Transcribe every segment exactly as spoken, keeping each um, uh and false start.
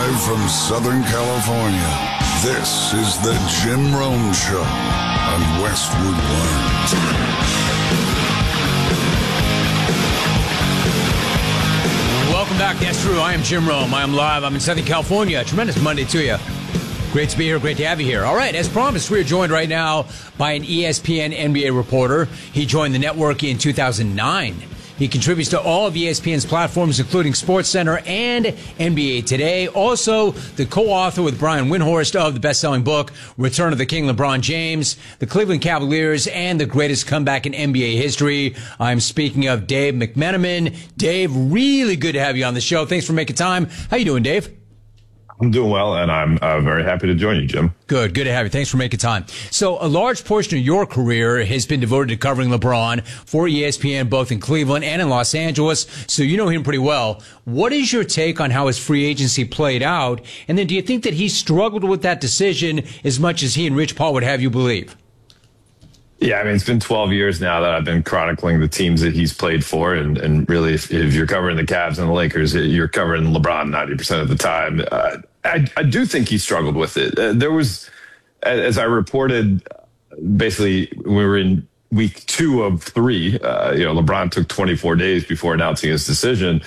Live from Southern California, this is the Jim Rome Show on Westwood One. Welcome back. That's true. I am Jim Rome. I am live. I'm in Southern California. Tremendous Monday to you. Great to be here. Great to have you here. All right. As promised, we are joined right now by an E S P N N B A reporter. He joined the network in two thousand nine. He contributes to all of E S P N's platforms, including SportsCenter and N B A Today. Also, the co-author with Brian Windhorst of the best-selling book, Return of the King, LeBron James, the Cleveland Cavaliers, and the greatest comeback in N B A history. I'm speaking of Dave McMenamin. Dave, really good to have you on the show. Thanks for making time. How you doing, Dave? I'm doing well, and I'm uh, very happy to join you, Jim. Good. Good to have you. Thanks for making time. So a large portion of your career has been devoted to covering LeBron for E S P N, both in Cleveland and in Los Angeles. So you know him pretty well. What is your take on how his free agency played out? And then do you think that he struggled with that decision as much as he and Rich Paul would have you believe? Yeah, I mean, it's been twelve years now that I've been chronicling the teams that he's played for. And, and really, if, if you're covering the Cavs and the Lakers, you're covering LeBron ninety percent of the time. Uh, I, I do think he struggled with it. Uh, there was, as I reported, basically, we were in week two of three. Uh, you know, LeBron took twenty-four days before announcing his decision.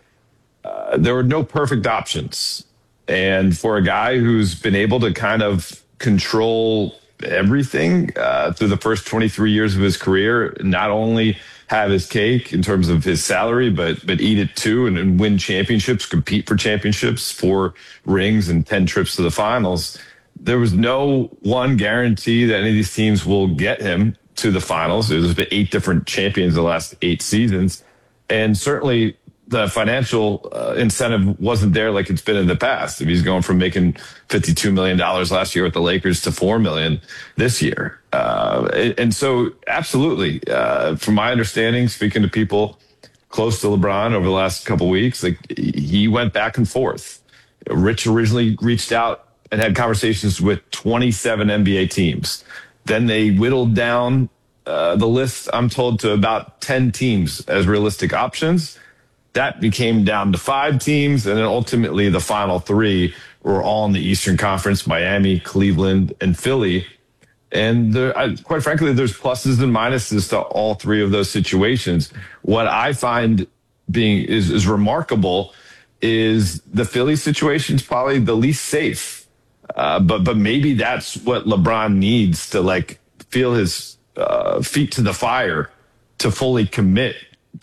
Uh, there were no perfect options. And for a guy who's been able to kind of control everything uh, through the first twenty-three years of his career, not only have his cake in terms of his salary, but but eat it too, and, and win championships, compete for championships, four rings and ten trips to the finals. There was no one guarantee that any of these teams will get him to the finals. There's been eight different champions the last eight seasons, and certainly the financial uh, incentive wasn't there like it's been in the past. I mean, he's going from making fifty-two million dollars last year with the Lakers to four million dollars this year. Uh, and so absolutely, uh, from my understanding, speaking to people close to LeBron over the last couple of weeks, like he went back and forth. Rich originally reached out and had conversations with twenty-seven N B A teams. Then they whittled down uh, the list, I'm told, to about ten teams as realistic options. That became down to five teams, and then ultimately the final three were all in the Eastern Conference: Miami, Cleveland, and Philly. And there, I, quite frankly, there's pluses and minuses to all three of those situations. What I find being is, is remarkable is the Philly situation is probably the least safe. Uh, but but maybe that's what LeBron needs to like feel his uh, feet to the fire to fully commit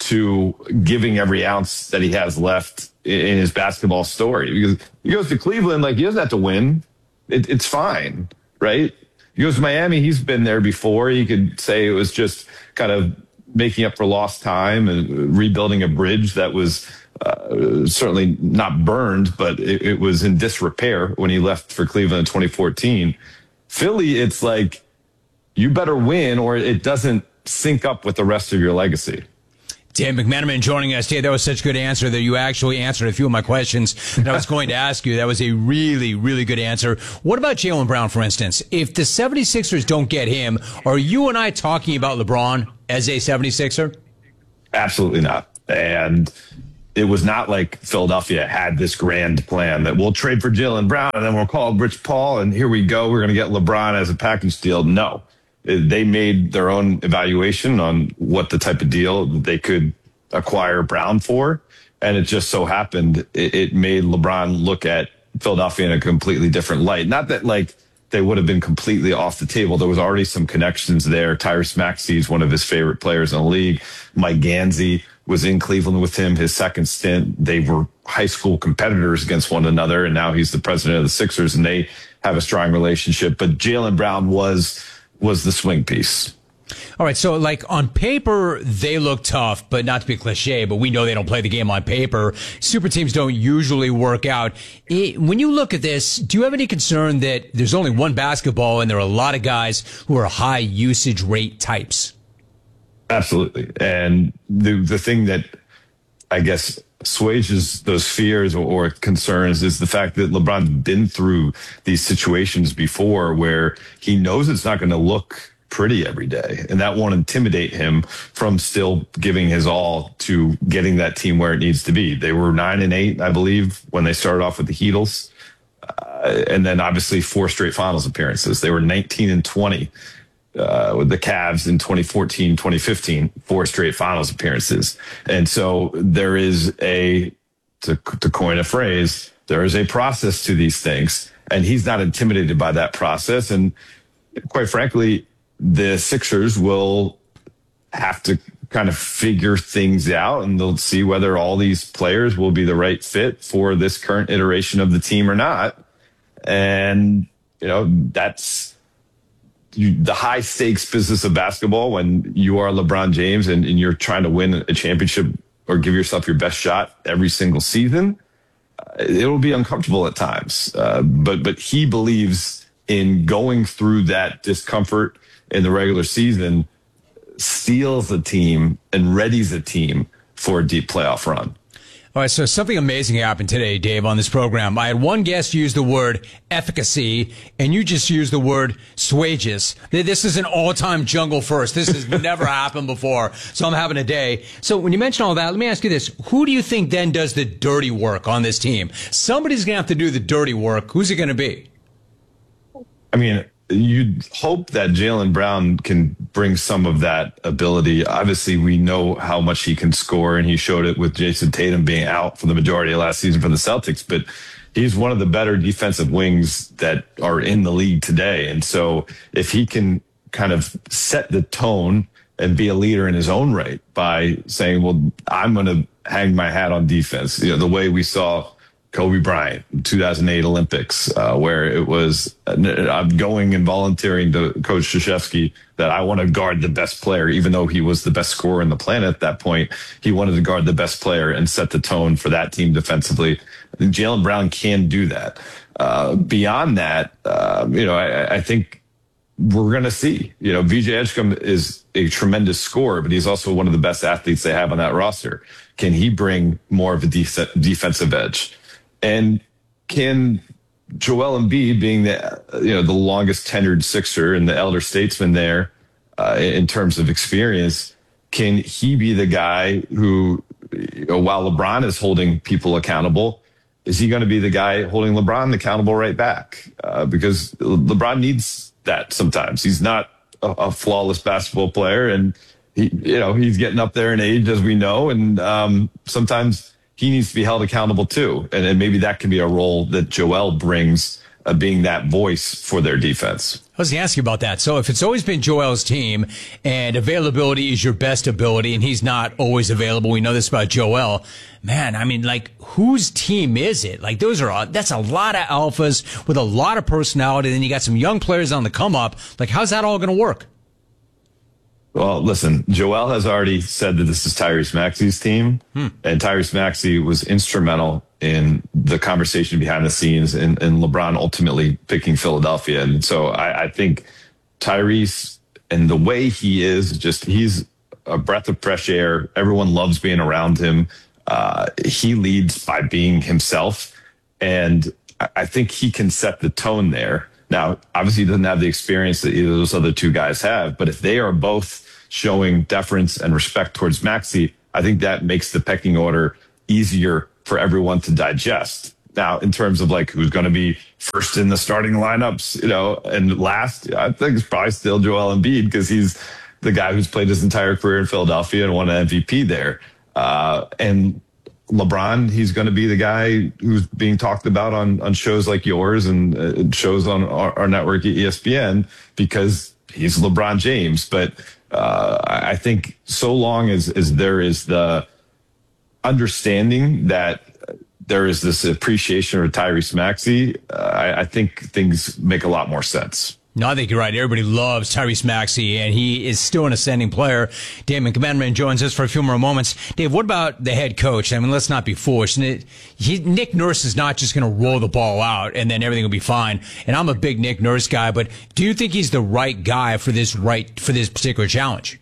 to giving every ounce that he has left in his basketball story. Because he goes to Cleveland, like he doesn't have to win. It, it's fine, right? He goes to Miami, he's been there before. He could say it was just kind of making up for lost time and rebuilding a bridge that was uh, certainly not burned, but it, it was in disrepair when he left for Cleveland in twenty fourteen. Philly, it's like, you better win or it doesn't sync up with the rest of your legacy. Dan McMenamin joining us today. That was such a good answer that you actually answered a few of my questions that I was going to ask you. That was a really, really good answer. What about Jaylen Brown, for instance? If the seventy-sixers don't get him, are you and I talking about LeBron as a seventy-sixer? Absolutely not. And it was not like Philadelphia had this grand plan that we'll trade for Jaylen Brown and then we'll call Rich Paul and here we go. We're going to get LeBron as a package deal. No. They made their own evaluation on what the type of deal they could acquire Brown for. And it just so happened it, it made LeBron look at Philadelphia in a completely different light. Not that like they would have been completely off the table. There was already some connections there. Tyrese Maxey is one of his favorite players in the league. Mike Gansey was in Cleveland with him his second stint. They were high school competitors against one another. And now he's the president of the Sixers and they have a strong relationship. But Jaylen Brown was was the swing piece. All right, so like on paper, they look tough, but not to be cliche, but we know they don't play the game on paper. Super teams don't usually work out. It, when you look at this, do you have any concern that there's only one basketball and there are a lot of guys who are high usage rate types? Absolutely. And the the thing that I guess assuages those fears or, or concerns is the fact that LeBron's been through these situations before where he knows it's not going to look pretty every day, and that won't intimidate him from still giving his all to getting that team where it needs to be. They were nine and eight, I believe, when they started off with the Heatles, uh, and then obviously four straight finals appearances. They were nineteen and twenty uh, with the Cavs in twenty fourteen, twenty fifteen, four straight finals appearances. And so there is a, to, to coin a phrase, there is a process to these things, and he's not intimidated by that process. And quite frankly, the Sixers will have to kind of figure things out, and they'll see whether all these players will be the right fit for this current iteration of the team or not. And, you know, that's you, the high stakes business of basketball when you are LeBron James and, and you're trying to win a championship or give yourself your best shot every single season. Uh, it'll be uncomfortable at times. Uh, but, but he believes in going through that discomfort in the regular season, steals the team and readies the team for a deep playoff run. All right, so something amazing happened today, Dave, on this program. I had one guest use the word efficacy, and you just used the word swages. This is an all-time jungle first. This has never happened before, so I'm having a day. So when you mention all that, let me ask you this. Who do you think then does the dirty work on this team? Somebody's going to have to do the dirty work. Who's it going to be? I mean, you'd hope that Jaylen Brown can bring some of that ability. Obviously, we know how much he can score, and he showed it with Jason Tatum being out for the majority of last season for the Celtics. But he's one of the better defensive wings that are in the league today. And so if he can kind of set the tone and be a leader in his own right by saying, well, I'm going to hang my hat on defense, you know, the way we saw Kobe Bryant, two thousand eight Olympics, uh, where it was, uh, I'm going and volunteering to Coach Krzyzewski that I want to guard the best player, even though he was the best scorer on the planet at that point. He wanted to guard the best player and set the tone for that team defensively. Jaylen Brown can do that. Uh, beyond that, uh, you know, I, I think we're going to see, you know, V J Edgecombe is a tremendous scorer, but he's also one of the best athletes they have on that roster. Can he bring more of a def- defensive edge? And can Joel Embiid, being the you know the longest tenured Sixer and the elder statesman there uh, in terms of experience, can he be the guy who, you know, while LeBron is holding people accountable, is he going to be the guy holding LeBron accountable right back? Uh, because LeBron needs that sometimes. He's not a, a flawless basketball player, and he you know he's getting up there in age, as we know, and um, sometimes he needs to be held accountable too. And, and maybe that can be a role that Joel brings, uh, being that voice for their defense. I was going to ask you about that. So if it's always been Joel's team and availability is your best ability and he's not always available, we know this about Joel, man, I mean, like, whose team is it? Like, those are, that's a lot of alphas with a lot of personality. And then you got some young players on the come up. Like, how's that all going to work? Well, listen, Joel has already said that this is Tyrese Maxey's team, hmm. and Tyrese Maxey was instrumental in the conversation behind the scenes and, and LeBron ultimately picking Philadelphia. And so I, I think Tyrese and the way he is, just he's a breath of fresh air. Everyone loves being around him. Uh, he leads by being himself, and I think he can set the tone there. Now, obviously, he doesn't have the experience that either of those other two guys have, but if they are both showing deference and respect towards Maxey, I think that makes the pecking order easier for everyone to digest. Now, in terms of like who's going to be first in the starting lineups, you know, and last, I think it's probably still Joel Embiid because he's the guy who's played his entire career in Philadelphia and won an M V P there. Uh, and LeBron, he's going to be the guy who's being talked about on, on shows like yours and uh, shows on our, our network at E S P N because he's LeBron James. But uh, I think so long as, as there is the understanding that there is this appreciation of Tyrese Maxey, uh, I, I think things make a lot more sense. No, I think you're right. Everybody loves Tyrese Maxey, and he is still an ascending player. Dave McMenamin joins us for a few more moments. Dave, what about the head coach? I mean, let's not be foolish. Nick Nurse is not just going to roll the ball out and then everything will be fine. And I'm a big Nick Nurse guy, but do you think he's the right guy for this right for this particular challenge?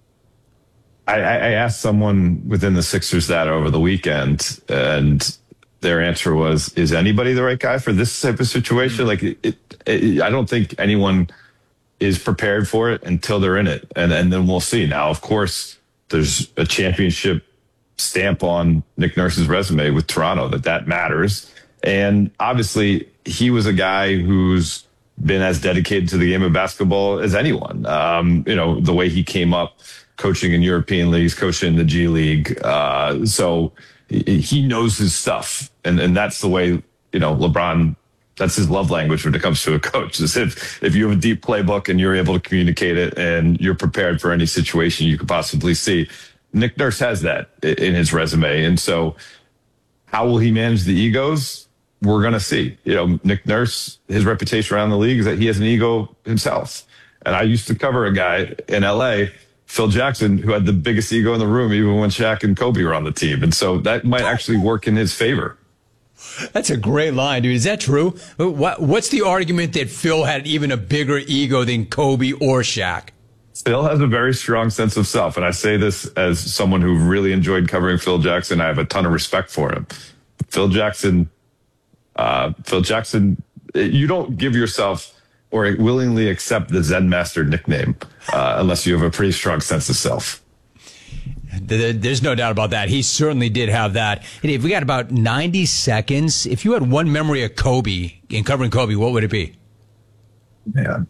I, I asked someone within the Sixers that over the weekend, and their answer was, is anybody the right guy for this type of situation? Like, it, it, I don't think anyone is prepared for it until they're in it. And, and then we'll see. Now, of course, there's a championship stamp on Nick Nurse's resume with Toronto that that matters. And obviously, he was a guy who's been as dedicated to the game of basketball as anyone. Um, you know, the way he came up coaching in European leagues, coaching in the G League. Uh, so he knows his stuff. And, and that's the way, you know, LeBron, that's his love language when it comes to a coach. Is if, if you have a deep playbook and you're able to communicate it and you're prepared for any situation you could possibly see. Nick Nurse has that in his resume. And so how will he manage the egos? We're going to see. You know, Nick Nurse, his reputation around the league is that he has an ego himself. And I used to cover a guy in L A, Phil Jackson, who had the biggest ego in the room, even when Shaq and Kobe were on the team. And so that might actually work in his favor. That's a great line, dude. Is that true? What, what's the argument that Phil had even a bigger ego than Kobe or Shaq? Phil has a very strong sense of self. And I say this as someone who really enjoyed covering Phil Jackson. I have a ton of respect for him. Phil Jackson, uh, Phil Jackson, you don't give yourself or willingly accept the Zen Master nickname uh, unless you have a pretty strong sense of self. There's no doubt about that. He certainly did have that. Hey, if we got about ninety seconds, if you had one memory of Kobe in covering Kobe, what would it be? Yeah.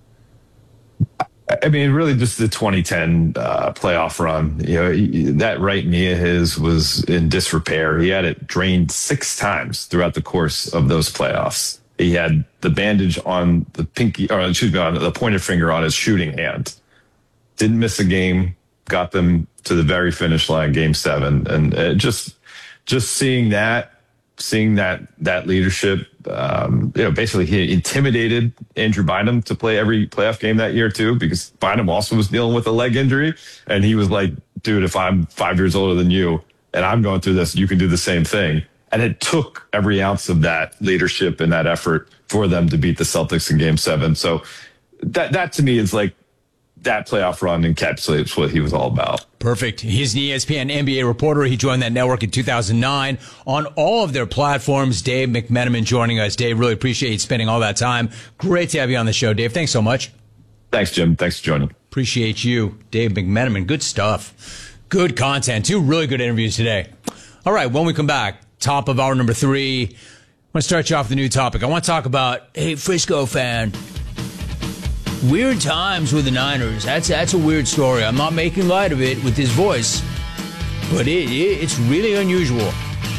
I mean, really just the twenty ten uh, playoff run. You know, he, that right knee of his was in disrepair. He had it drained six times throughout the course of those playoffs. He had the bandage on the pinky, or excuse me, on the pointer finger on his shooting hand. Didn't miss a game. Got them to the very finish line, game seven, and uh, just just seeing that, seeing that that leadership. Um, you know, basically he intimidated Andrew Bynum to play every playoff game that year too, because Bynum also was dealing with a leg injury, and he was like, "Dude, if I'm five years older than you and I'm going through this, you can do the same thing." And it took every ounce of that leadership and that effort for them to beat the Celtics in game seven. So that that to me is like, that playoff run encapsulates what he was all about. Perfect. He's an E S P N N B A reporter. He joined that network in two thousand nine on all of their platforms. Dave McMenamin joining us. Dave, really appreciate you spending all that time. Great to have you on the show, Dave. Thanks so much. Thanks, Jim. Thanks for joining. Appreciate you, Dave McMenamin. Good stuff. Good content. Two really good interviews today. All right, when we come back, top of hour number three, I want to start you off with a new topic. I want to talk about, hey, Frisco fan, weird times with the Niners. That's that's a weird story. I'm not making light of it with his voice, but it, it it's really unusual.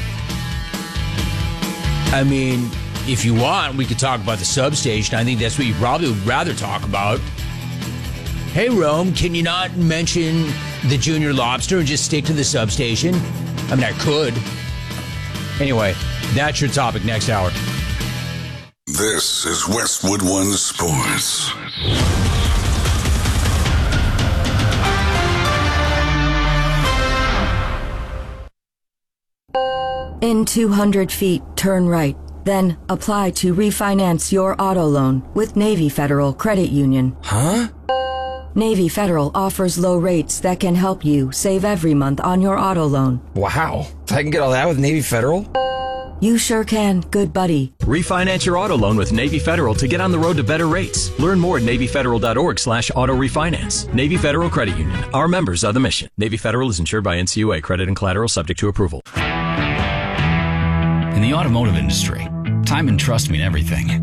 I mean, if you want, we could talk about the substation. I think that's what you'd probably would rather talk about. Hey, Rome, can you not mention the Junior Lobster and just stick to the substation? I mean, I could. Anyway, that's your topic next hour. This is Westwood One Sports. In two hundred feet, turn right. Then apply to refinance your auto loan with Navy Federal Credit Union. Huh? Navy Federal offers low rates that can help you save every month on your auto loan. Wow. I can get all that with Navy Federal? You sure can, good buddy. Refinance your auto loan with Navy Federal to get on the road to better rates. Learn more at NavyFederal.org slash auto refinance. Navy Federal Credit Union. Our members are the mission. Navy Federal is insured by N C U A. Credit and collateral subject to approval. In the automotive industry, time and trust mean everything.